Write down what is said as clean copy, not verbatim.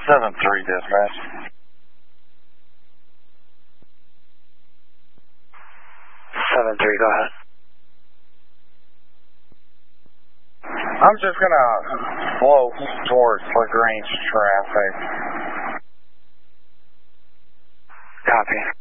7-3 dispatch. 7-3, go ahead. I'm just gonna float towards LaGrange traffic. Copy.